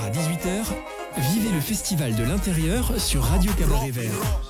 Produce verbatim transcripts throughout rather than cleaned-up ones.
à dix-huit heures, vivez le Festival de l'Intérieur sur Radio Cabaret Vert.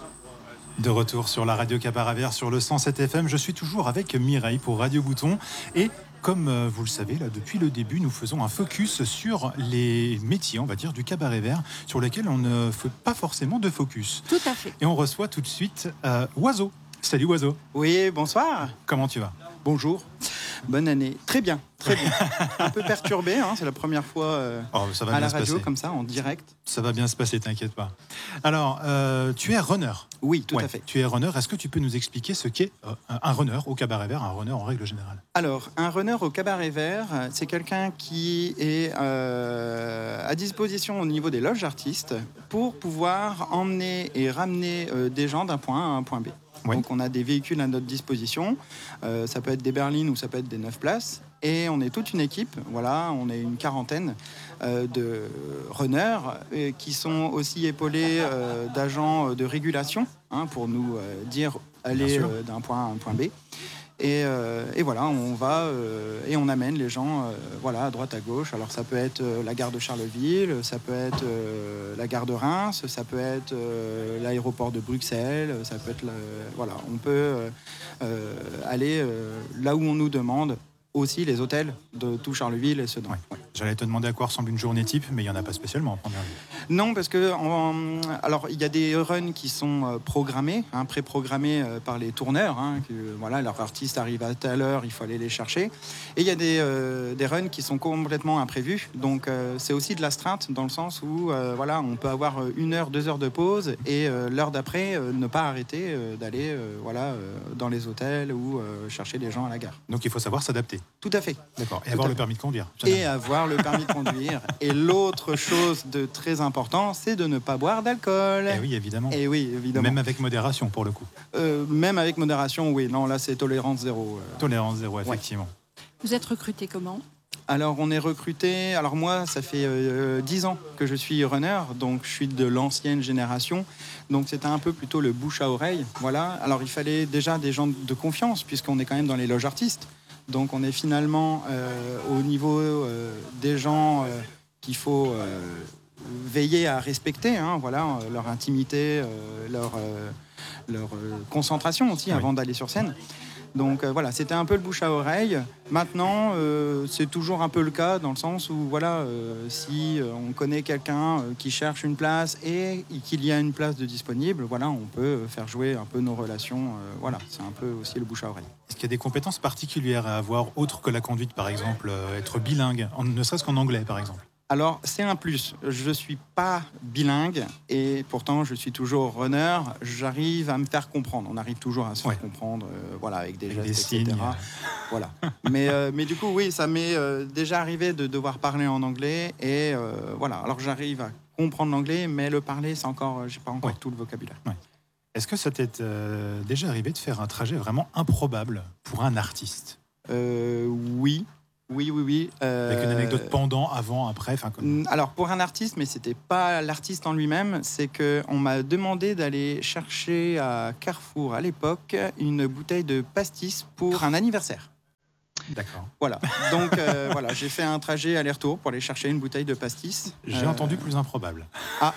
De retour sur la Radio Cabaret Vert sur le cent sept F M, je suis toujours avec Mireille pour Radio Bouton et comme vous le savez, là, depuis le début, nous faisons un focus sur les métiers, on va dire, du cabaret vert, sur lesquels on ne fait pas forcément de focus. Tout à fait. Et on reçoit tout de suite euh, Oiseau. Salut Oiseau. Oui, bonsoir. Comment tu vas ? Bonjour. Bonne année. Très bien, très bien. Un peu perturbé, hein, c'est la première fois euh, oh, ça va à bien la se radio, passer. comme ça, en direct. Ça va bien se passer, t'inquiète pas. Alors, euh, tu es runner. Oui, tout ouais, à fait. Tu es runner. Est-ce que tu peux nous expliquer ce qu'est euh, un runner au cabaret vert, un runner en règle générale ? Alors, un runner au cabaret vert, c'est quelqu'un qui est euh, à disposition au niveau des loges artistes pour pouvoir emmener et ramener euh, des gens d'un point A à un point B. Oui. Donc on a des véhicules à notre disposition, euh, ça peut être des berlines ou ça peut être des neuf places, et on est toute une équipe, voilà, on est une quarantaine euh, de runners euh, qui sont aussi épaulés euh, d'agents de régulation, hein, pour nous euh, dire aller euh, d'un point A à un point B. Et, euh, et voilà, on va euh, et on amène les gens euh, voilà, à droite, à gauche. Alors ça peut être euh, la gare de Charleville, ça peut être euh, la gare de Reims, ça peut être euh, l'aéroport de Bruxelles, ça peut être le, voilà, on peut euh, euh, aller euh, là où on nous demande. Aussi les hôtels de tout Charleville et Sedan. Ouais. Ouais. J'allais te demander à quoi ressemble une journée type, mais il n'y en a pas spécialement en première vue. Non, parce que en, alors il y a des runs qui sont programmés, hein, pré-programmés par les tourneurs. Hein, que, voilà, leur artiste arrive à telle heure, il faut aller les chercher. Et il y a des, euh, des runs qui sont complètement imprévus. Donc euh, c'est aussi de l'astreinte dans le sens où euh, voilà, on peut avoir une heure, deux heures de pause et euh, l'heure d'après euh, ne pas arrêter euh, d'aller euh, voilà, euh, dans les hôtels ou euh, chercher les gens à la gare. Donc il faut savoir s'adapter. Tout à fait. D'accord. Et Tout avoir le permis de conduire. Et avoir le permis de conduire. Et l'autre chose de très important, c'est de ne pas boire d'alcool. Et oui, évidemment. Et oui, évidemment. Même avec modération, pour le coup. Euh, même avec modération, oui. Non, là, c'est tolérance zéro. Euh... Tolérance zéro, effectivement. Ouais. Vous êtes recruté comment ? Alors, on est recruté... Alors, moi, ça fait euh, dix ans que je suis runner, donc je suis de l'ancienne génération. Donc, c'était un peu plutôt le bouche à oreille. Voilà. Alors, il fallait déjà des gens de confiance, puisqu'on est quand même dans les loges artistes. Donc on est finalement euh, au niveau euh, des gens euh, qu'il faut euh, veiller à respecter, hein, voilà, euh, leur intimité, euh, leur, euh, leur euh, concentration aussi, oui, avant d'aller sur scène. Donc euh, voilà, c'était un peu le bouche à oreille. Maintenant, euh, c'est toujours un peu le cas dans le sens où voilà, euh, si euh, on connaît quelqu'un euh, qui cherche une place et qu'il y a une place de disponible, voilà, on peut faire jouer un peu nos relations. Euh, voilà, c'est un peu aussi le bouche à oreille. Est-ce qu'il y a des compétences particulières à avoir autres que la conduite, par exemple, euh, être bilingue, en, ne serait-ce qu'en anglais, par exemple ? Alors, c'est un plus. Je ne suis pas bilingue et pourtant, je suis toujours runner. J'arrive à me faire comprendre. On arrive toujours à se faire ouais. comprendre, euh, voilà, avec des avec gestes, des et cetera. Signes. Voilà. mais, euh, mais du coup, oui, ça m'est euh, déjà arrivé de devoir parler en anglais. Et euh, voilà. Alors, j'arrive à comprendre l'anglais, mais le parler, c'est encore, j'ai pas encore ouais. tout le vocabulaire. Ouais. Est-ce que ça t'est euh, déjà arrivé de faire un trajet vraiment improbable pour un artiste ? euh, Oui. Oui, oui, oui. Euh... Avec une anecdote pendant, avant, après, enfin comme... Alors, pour un artiste, mais c'était pas l'artiste en lui-même, c'est qu'on m'a demandé d'aller chercher à Carrefour, à l'époque, une bouteille de pastis pour un anniversaire. D'accord. Voilà. Donc, euh, voilà, j'ai fait un trajet aller-retour pour aller chercher une bouteille de pastis. J'ai euh... entendu plus improbable. Ah.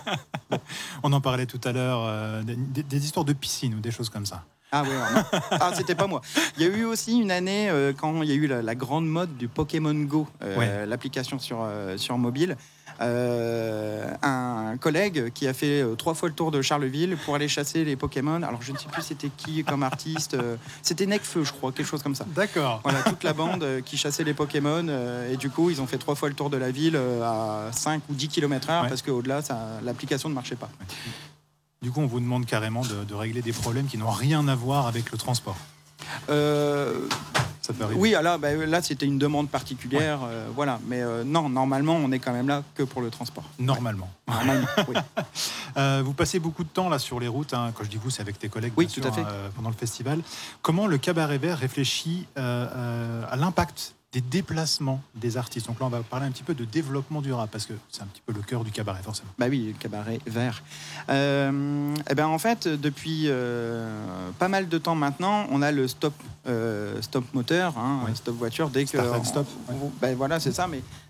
On en parlait tout à l'heure, euh, des, des histoires de piscine ou des choses comme ça. Ah oui, ah, c'était pas moi. Il y a eu aussi une année euh, quand il y a eu la, la grande mode du Pokémon Go, euh, ouais. l'application sur, euh, sur mobile. Euh, un collègue qui a fait euh, trois fois le tour de Charleville pour aller chasser les Pokémon. Alors je ne sais plus c'était qui comme artiste. Euh, c'était Necfeu, je crois, quelque chose comme ça. D'accord. Voilà, toute la bande euh, qui chassait les Pokémon. Euh, et du coup, ils ont fait trois fois le tour de la ville euh, à cinq ou dix kilomètres heure ouais. parce qu'au-delà, ça, l'application ne marchait pas. Ouais. Du coup, on vous demande carrément de, de régler des problèmes qui n'ont rien à voir avec le transport. Euh, Ça peut arriver. Oui, là, bah, là, c'était une demande particulière, ouais. euh, voilà. Mais euh, non, normalement, on est quand même là que pour le transport. Normalement. Ouais. Normalement, oui. euh, vous passez beaucoup de temps là sur les routes. Hein. Quand je dis vous, c'est avec tes collègues, oui, bien tout sûr, à fait. Euh, pendant le festival. Comment le Cabaret Vert réfléchit euh, euh, à l'impact des déplacements des artistes. Donc là, on va parler un petit peu de développement durable, parce que c'est un petit peu le cœur du cabaret, forcément. Bah oui, le cabaret vert. Euh, et ben en fait, depuis euh, pas mal de temps maintenant, on a le stop, euh, stop moteur, hein, oui. stop voiture. Dès que Start and stop. on, ouais. ben voilà, c'est ça. Mais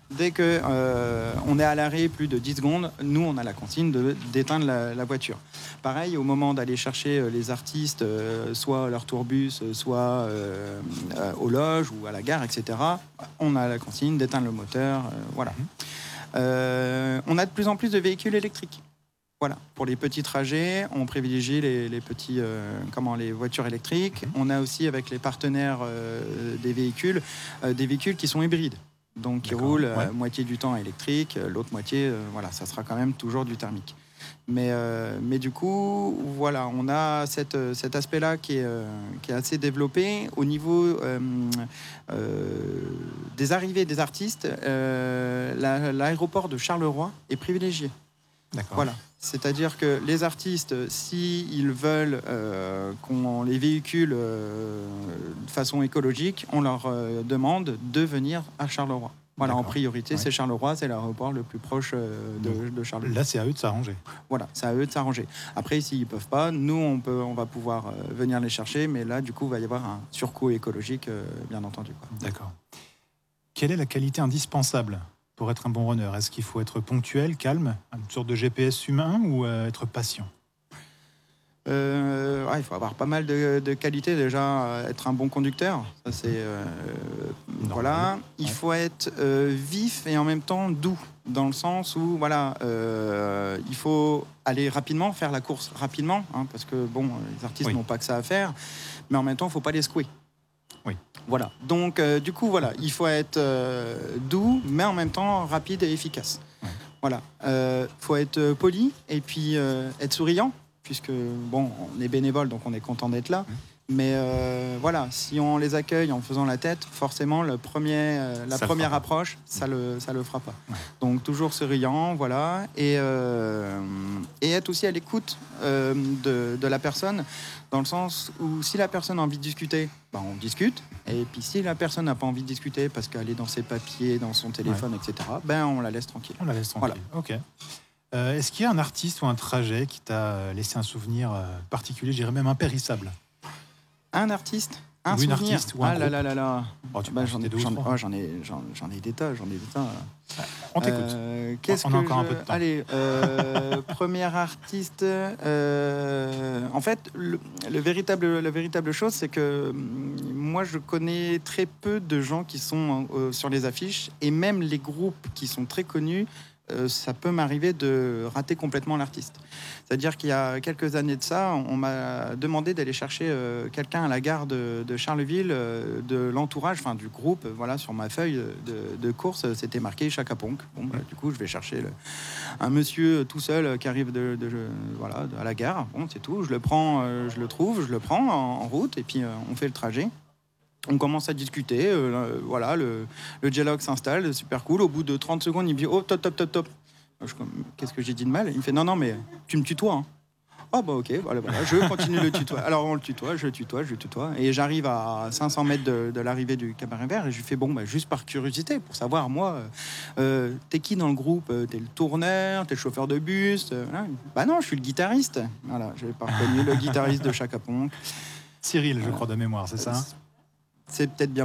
Dès qu'on euh, est à l'arrêt plus de dix secondes, nous, on a la consigne de, d'éteindre la, la voiture. Pareil, au moment d'aller chercher les artistes, euh, soit à leur tourbus, soit euh, euh, aux loges ou à la gare, et cetera, on a la consigne d'éteindre le moteur. Euh, voilà. Euh, on a de plus en plus de véhicules électriques. Voilà. Pour les petits trajets, on privilégie les, les, petits, euh, comment, les voitures électriques. On a aussi, avec les partenaires euh, des véhicules, euh, des véhicules qui sont hybrides. Donc, qui roulent ouais. euh, moitié du temps électrique, l'autre moitié, euh, voilà, ça sera quand même toujours du thermique. Mais, euh, mais du coup, voilà, on a cette, cet aspect-là qui est, euh, qui est assez développé. Au niveau euh, euh, des arrivées des artistes, euh, la, l'aéroport de Charleroi est privilégié. D'accord. Voilà. C'est-à-dire que les artistes, s'ils veulent euh, qu'on les véhicule euh, de façon écologique, on leur euh, demande de venir à Charleroi. Voilà, D'accord. En priorité, ouais. c'est Charleroi, c'est l'aéroport le plus proche euh, de, de Charleroi. Là, c'est à eux de s'arranger. Voilà, c'est à eux de s'arranger. Après, s'ils ne peuvent pas, nous, on, peut, on va pouvoir euh, venir les chercher, mais là, du coup, il va y avoir un surcoût écologique, euh, bien entendu. Quoi. D'accord. Quelle est la qualité indispensable pour être un bon runner? Est-ce qu'il faut être ponctuel, calme, une sorte de G P S humain ou euh, être patient? euh, ouais, il faut avoir pas mal de, de qualités déjà, être un bon conducteur. Ça c'est euh, voilà. Ouais. Il faut être euh, vif et en même temps doux, dans le sens où voilà, euh, il faut aller rapidement, faire la course rapidement, hein, parce que bon, les artistes oui. n'ont pas que ça à faire, mais en même temps, il faut pas les secouer. Oui. Voilà. Donc, euh, du coup, voilà, il faut être euh, doux, mais en même temps rapide et efficace. Ouais. Voilà. Il euh, faut être poli et puis euh, être souriant, puisque bon, on est bénévole, donc on est content d'être là. Mmh. Mais euh, voilà, si on les accueille en faisant la tête, forcément, le premier, euh, la ça première approche, ça le, ça le fera pas. Ouais. Donc toujours souriant, voilà, et, euh, et être aussi à l'écoute euh, de, de la personne, dans le sens où si la personne a envie de discuter, ben on discute. Et puis si la personne n'a pas envie de discuter parce qu'elle est dans ses papiers, dans son téléphone, ouais. et cetera, ben on la laisse tranquille. On la laisse tranquille. Voilà. Ok. Euh, est-ce qu'il y a un artiste ou un trajet qui t'a laissé un souvenir euh, particulier, je dirais même impérissable? Un artiste, un ou souvenir. Une artiste ou un ah groupe. là là là là. Oh, tu bah, j'en, ai, j'en, oh, j'en, ai, j'en, j'en ai des tas, j'en ai des tas. On t'écoute. Euh, qu'est-ce on que a encore je... un peu de temps. Allez, euh, premier artiste. Euh, en fait, le, le véritable, la véritable chose, c'est que moi, je connais très peu de gens qui sont euh, sur les affiches, et même les groupes qui sont très connus. Euh, ça peut m'arriver de rater complètement l'artiste. C'est-à-dire qu'il y a quelques années de ça, on m'a demandé d'aller chercher euh, quelqu'un à la gare de, de Charleville, euh, de l'entourage, enfin du groupe. Voilà, sur ma feuille de, de course, c'était marqué Chaka Ponk. Bon, bah, du coup, je vais chercher le, un monsieur tout seul qui arrive de, de, de, voilà, de, à la gare. Bon, c'est tout. Je le prends, euh, je le trouve, je le prends en, en route, et puis euh, on fait le trajet. On commence à discuter, euh, voilà, le, le dialogue s'installe, super cool. Au bout de trente secondes, il me dit « Oh, top, top, top, top ». Qu'est-ce que j'ai dit de mal? Il me fait « Non, non, mais tu me tutoies. Hein. » Ah bah ok, voilà, voilà, je continue le tutoie. Alors on le tutoie, je le tutoie, je le tutoie. Et j'arrive à cinq cents mètres de, de l'arrivée du Cabaret Vert et je lui fais « Bon, bah, juste par curiosité, pour savoir, moi, euh, t'es qui dans le groupe? T'es le tourneur? T'es le chauffeur de bus? » Bah non, je suis le guitariste. Voilà, j'ai pas reconnu le guitariste de Chaka Ponk. Cyril, je crois, de mémoire, c'est ça? C'est peut-être bien